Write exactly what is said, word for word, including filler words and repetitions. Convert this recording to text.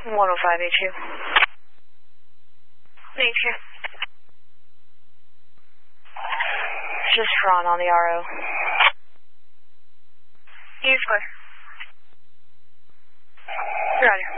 one oh five H U. H U. Just Ron on the R O. He's clear. Roger.